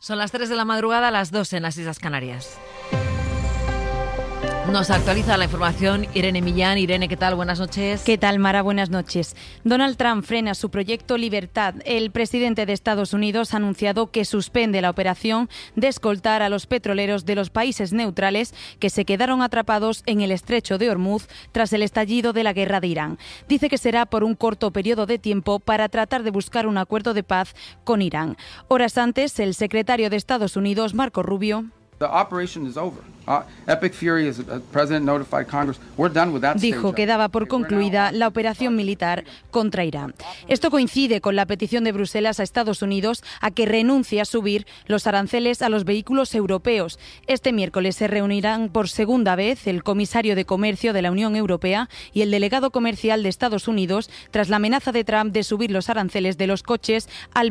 Son las 3 de la madrugada, las 2 en las Islas Canarias. Nos actualiza la información Irene Millán. Irene, ¿qué tal? Buenas noches. ¿Qué tal, Mara? Buenas noches. Donald Trump frena su proyecto Libertad. El presidente de Estados Unidos ha anunciado que suspende la operación de escoltar a los petroleros de los países neutrales que se quedaron atrapados en el estrecho de Hormuz tras el estallido de la guerra de Irán. Dice que será por un corto periodo de tiempo para tratar de buscar un acuerdo de paz con Irán. Horas antes, el secretario de Estados Unidos, Marco Rubio, dijo que daba por concluida la operación militar contra Irán. Esto coincide con la petición de Bruselas a Estados Unidos a que renuncie a subir los aranceles a los vehículos europeos. Este miércoles se reunirán por segunda vez el comisario de Comercio de la Unión Europea y el delegado comercial de Estados Unidos tras la amenaza de Trump de subir los aranceles de los coches al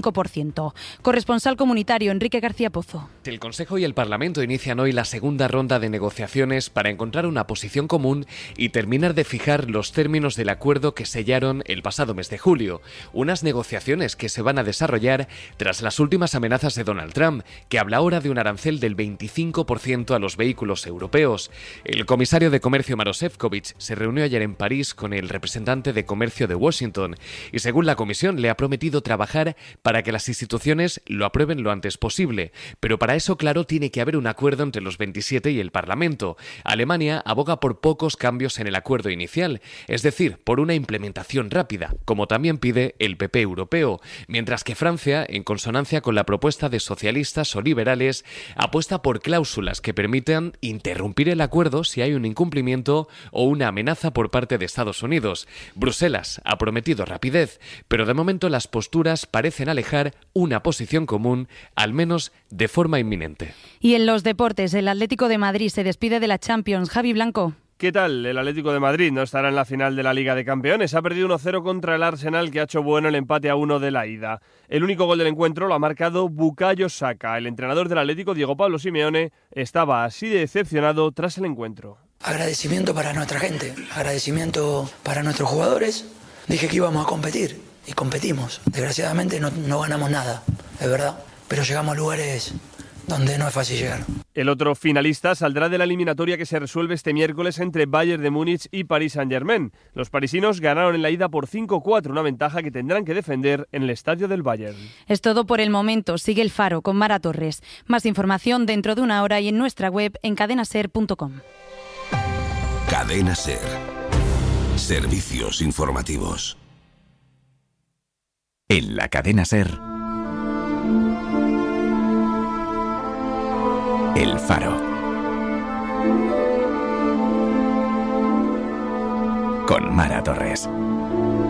25%. Corresponsal comunitario Enrique García Pozo. El Consejo y el Parlamento inician hoy la segunda ronda de negociaciones para encontrar una posición común y terminar de fijar los términos del acuerdo que sellaron el pasado mes de julio. Unas negociaciones que se van a desarrollar tras las últimas amenazas de Donald Trump, que habla ahora de un arancel del 25% a los vehículos europeos. El comisario de Comercio Maroš Šefčovič se reunió ayer en París con el representante de Comercio de Washington y, según la comisión, le ha prometido trabajar para que las instituciones lo aprueben lo antes posible. Pero para eso, claro, tiene que haber un acuerdo entre los 27 y el Parlamento. Alemania aboga por pocos cambios en el acuerdo inicial, es decir, por una implementación rápida, como también pide el PP europeo, mientras que Francia, en consonancia con la propuesta de socialistas o liberales, apuesta por cláusulas que permitan interrumpir el acuerdo si hay un incumplimiento o una amenaza por parte de Estados Unidos. Bruselas ha prometido rapidez, pero de momento las posturas parecen alejar una posición común, al menos de forma inminente. Y en los deportes, el Atlético de Madrid se despide de la Champions. Javi Blanco. ¿Qué tal? El Atlético de Madrid no estará en la final de la Liga de Campeones. Ha perdido 1-0 contra el Arsenal, que ha hecho bueno el empate a 1 de la ida. El único gol del encuentro lo ha marcado Bukayo Saka. El entrenador del Atlético, Diego Pablo Simeone, estaba así de decepcionado tras el encuentro. Agradecimiento para nuestra gente, agradecimiento para nuestros jugadores. Dije que íbamos a competir y competimos. Desgraciadamente no ganamos nada, es verdad, pero llegamos a lugares donde no es fácil llegar. El otro finalista saldrá de la eliminatoria que se resuelve este miércoles entre Bayern de Múnich y Paris Saint-Germain. Los parisinos ganaron en la ida por 5-4, una ventaja que tendrán que defender en el estadio del Bayern. Es todo por el momento. Sigue El Faro con Mara Torres. Más información dentro de una hora y en nuestra web en cadenaser.com. Cadena Ser. Servicios informativos. En la Cadena Ser, El Faro, con Mara Torres.